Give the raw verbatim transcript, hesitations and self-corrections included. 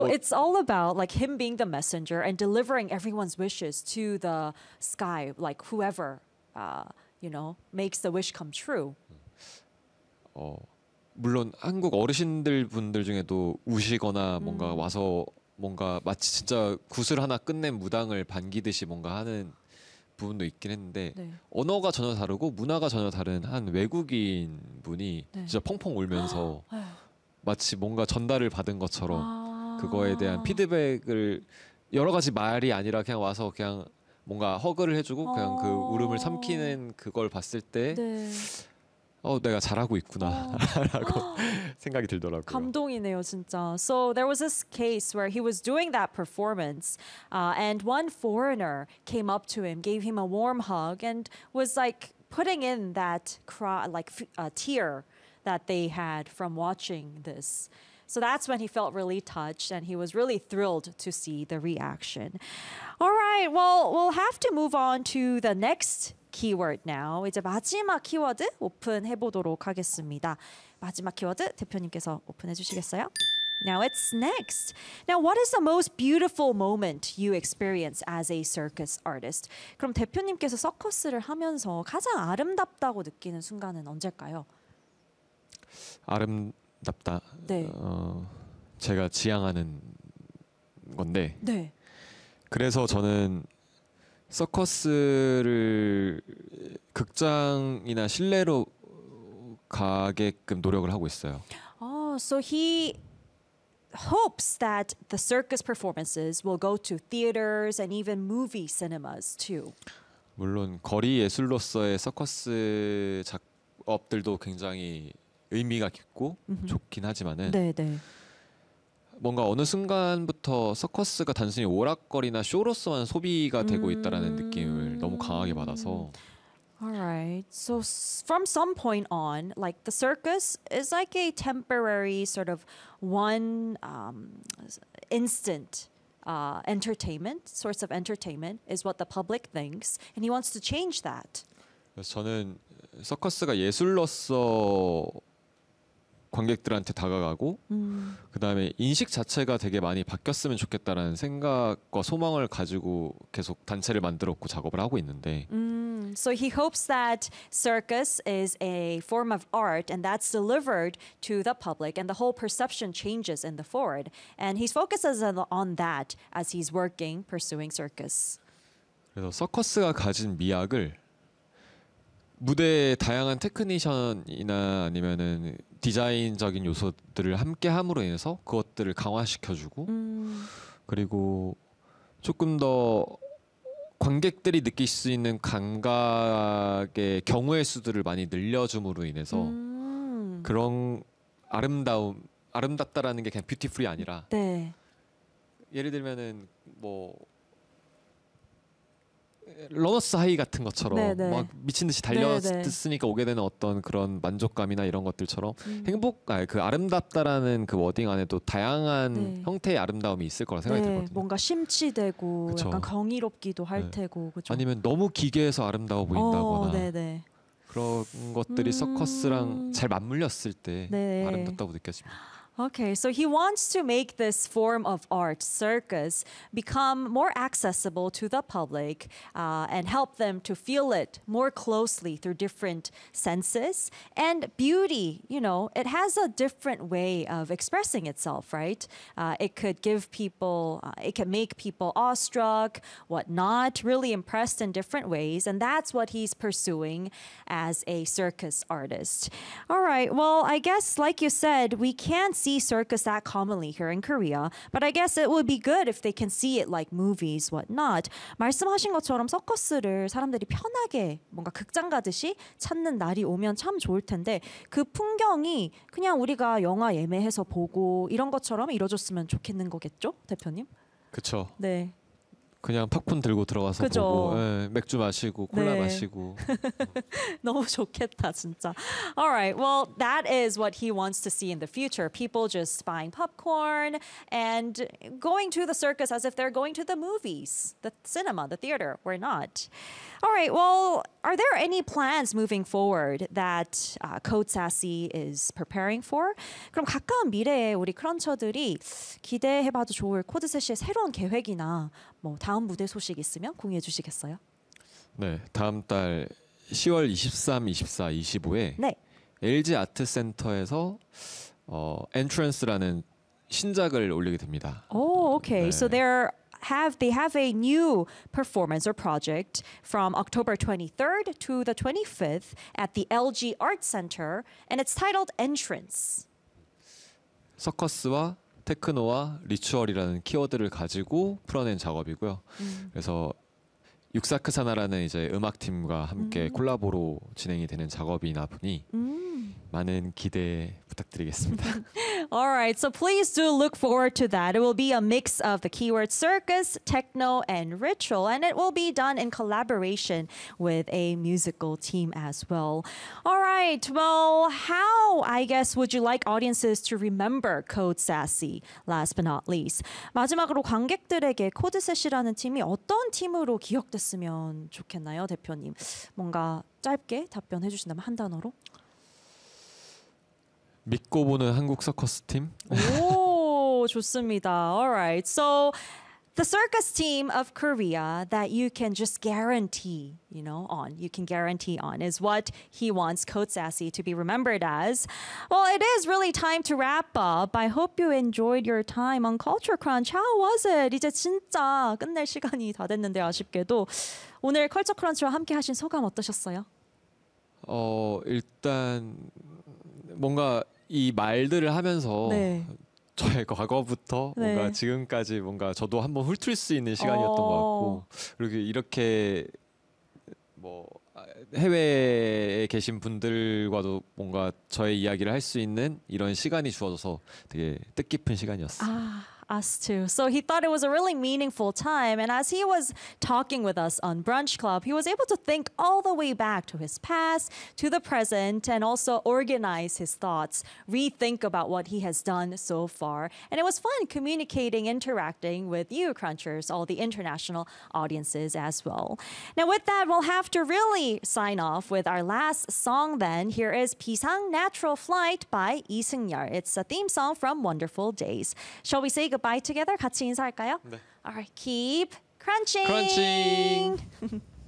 It's all about like him being the messenger and delivering everyone's wishes to the sky, like whoever, uh, you know, makes the wish come true. 어, 물론 한국 어르신들 분들 중에도 우시거나 뭔가 음. 와서 뭔가 마치 진짜 구슬 하나 끝낸 무당을 반기듯이 뭔가 하는 부분도 있긴 했는데 네. 언어가 전혀 다르고 문화가 전혀 다른 한 외국인 분이 네. 진짜 펑펑 울면서 아휴. 마치 뭔가 전달을 받은 것처럼 아. 그거에 대한 피드백을 여러 가지 말이 아니라 그냥 와서 그냥 뭔가 허그를 해주고 그냥 그 어. 울음을 삼키는 그걸 봤을 때 네. 어, 내가 잘하고 있구나라고 생각이 들더라고요. 감동이네요, 진짜. So there was this case where he was doing that performance, uh, and one foreigner came up to him, gave him a warm hug, and was like putting in that cry, like a tear that they had from watching this. So that's when he felt really touched, and he was really thrilled to see the reaction. All right, well, we'll have to move on to the next keyword now. 이제 마지막 키워드 오픈해 보도록 하겠습니다. 마지막 키워드 대표님께서 오픈해 주시겠어요? Now it's next. Now, what is the most beautiful moment you experience as a circus artist? 그럼 대표님께서 서커스를 하면서 가장 아름답다고 느끼는 순간은 언제일까요? 아름답다. 네. 어, 제가 지향하는 건데. 네. 그래서 저는 서커스를 극장이나 실내로 가게끔 노력을 하고 있어요. Oh, so he hopes that the circus performances will go to theaters and even movie cinemas too. 물론 거리 예술로서의 서커스 작업들도 굉장히 의미가 깊고 음흠. 좋긴 하지만은 네, 네. 뭔가 어느 순간부터 서커스가 단순히 오락거리나 쇼로서만 소비가 되고 있다라는 느낌을 너무 강하게 받아서. All right. So s- from some point on, like the circus is like a temporary sort of one um, s- instant uh, entertainment, source of entertainment is what the public thinks, and he wants to change that. 그래서 저는 서커스가 예술로서 관객들한테 다가가고 음. 그다음에 인식 자체가 되게 많이 바뀌었으면 좋겠다라는 생각과 소망을 가지고 계속 단체를 만들었고 작업을 하고 있는데 Mm, so he hopes that circus is a form of art and that's delivered to the public and the whole perception changes in the forward. And he focuses on, on that as he's working, pursuing circus. 그래서 서커스가 가진 미학을 무대의 다양한 테크니션이나 아니면은 디자인적인 요소들을 함께 함으로 인해서 그것들을 강화시켜주고 음. 그리고 조금 더 관객들이 느낄 수 있는 감각의 경우의 수들을 많이 늘려줌으로 인해서 음. 그런 아름다움 아름답다라는 게 그냥 뷰티풀이 아니라 네. 예를 들면은 뭐 러너스 하이 같은 것처럼 네네. 막 미친 듯이 네네. 달렸으니까 오게 되는 어떤 그런 만족감이나 이런 것들처럼 음. 행복, 아니 그 아름답다라는 그 워딩 안에도 다양한 네. 형태의 아름다움이 있을 거라 생각이 네, 들거든요. 뭔가 심취되고 그쵸. 약간 경이롭기도 할 네. 테고 그죠? 아니면 너무 기괴해서 아름다워 보인다거나 어, 네네. 그런 것들이 음. 서커스랑 잘 맞물렸을 때 네. 아름답다고 느껴집니다. Okay, so he wants to make this form of art, circus, become more accessible to the public uh, and help them to feel it more closely through different senses. And beauty, you know, it has a different way of expressing itself, right? Uh, it could give people, uh, it can make people awestruck, whatnot, really impressed in different ways. And that's what he's pursuing as a circus artist. All right, well, I guess, like you said, we can't see circus that commonly here in Korea, but I guess it would be good if they can see it like movies, whatnot. 말씀하신 것처럼 서커스를 사람들이 편하게 뭔가 극장 가듯이 찾는 날이 오면 참 좋을 텐데 그 풍경이 그냥 우리가 영화 예매해서 보고 이런 것처럼 이뤄졌으면 좋겠는 거겠죠, 대표님? 그렇죠. 네. 그냥 팝콘 들고 들어가서 그죠? 보고 예, 맥주 마시고 콜라 네. 마시고 너무 좋겠다, 진짜. All right. Well, that is what he wants to see in the future. People just buying popcorn and going to the circus as if they're going to the movies, the cinema, the theater. We're not. All right. Well, are there any plans moving forward that uh, Code Sassy is preparing for? 그럼 가까운 미래에 우리 크런처들이 기대해봐도 좋을 코드셋의 새로운 계획이나 뭐 다음 무대 소식 있으면 공유해 주시겠어요? 네, 다음 달 시월 이십삼, 이십사, 이십오에 네. 엘지 아트센터에서 어, Entrance라는 신작을 올리게 됩니다. Oh, okay. 네. So they're have they have a new performance or project from October twenty-third to the twenty-fifth at the L G Art Center, and it's titled Entrance. 서커스와 테크노와 리추얼이라는 키워드를 가지고 풀어낸 작업이고요. 음. 그래서 육사크사나라는 이제 음악팀과 함께 음. 콜라보로 진행이 되는 작업이나 보니 음. 많은 기대 부탁드리겠습니다. All right, so please do look forward to that. It will be a mix of the keyword circus, techno, and ritual, and it will be done in collaboration with a musical team as well. All right, well, how, I guess, would you like audiences to remember Code Sassy, last but not least? 마지막으로 관객들에게 코드셋이라는 팀이 어떤 팀으로 기억됐으면 좋겠나요, 대표님? 뭔가 짧게 답변해 주신다면 한 단어로? 믿고 보는 한국 서커스 팀. 오, 좋습니다. All right. So the circus team of Korea that you can just guarantee, you know, on, you can guarantee on is what he wants Code Sassy to be remembered as. Well, it is really time to wrap up. I hope you enjoyed your time on Culture Crunch. How was it? 이제 진짜 끝낼 시간이 다 됐는데 아쉽게도 오늘 컬처 크런치와 함께 하신 소감 어떠셨어요? 어 일단 뭔가 이 말들을 하면서 네. 저의 과거부터 네. 뭔가 지금까지 뭔가 저도 한번 훑을 수 있는 시간이었던 것 같고 그리고 이렇게 뭐 해외에 계신 분들과도 뭔가 저의 이야기를 할 수 있는 이런 시간이 주어져서 되게 뜻깊은 시간이었어요. Ah, us too. So he thought it was a really meaningful time. And as he was talking with us on Brunch Club, he was able to think all the way back to his past, to the present, and also organize his thoughts, rethink about what he has done so far. And it was fun communicating, interacting with you, Crunchers, all the international audiences as well. Now, with that, we'll have to really sign off with our last song then. Here is Pisang Natural Flight by Lee Seung-yeol. It's a theme song from Wonderful Days. Shall we say goodbye together? 같이 인사할까요? 네. All right, keep crunching. 크런칭.